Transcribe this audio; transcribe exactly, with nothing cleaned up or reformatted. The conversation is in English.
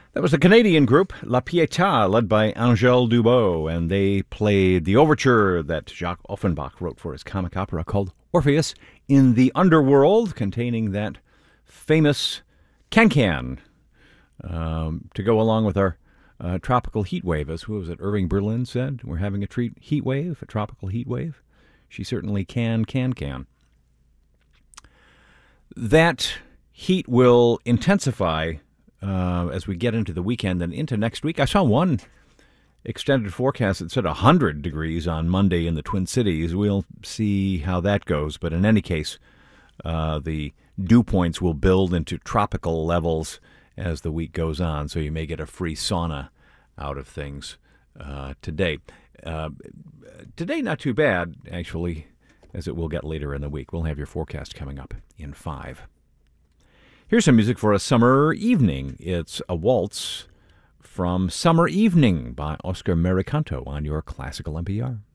That was the Canadian group La Pietà, led by Angèle Dubot, and they played the overture that Jacques Offenbach wrote for his comic opera called Orpheus in the Underworld, containing that famous can-can um, to go along with our uh, tropical heat wave. As who was it, Irving Berlin said, we're having a treat heat wave, a tropical heat wave. She certainly can, can, can. That heat will intensify Uh, as we get into the weekend and into next week. I saw one extended forecast that said one hundred degrees on Monday in the Twin Cities. We'll see how that goes. But in any case, uh, the dew points will build into tropical levels as the week goes on. So you may get a free sauna out of things uh, today. Uh, today, not too bad, actually, as it will get later in the week. We'll have your forecast coming up in five. Here's some music for a summer evening. It's a waltz from Summer Evening by Oscar Maricanto on your Classical N P R.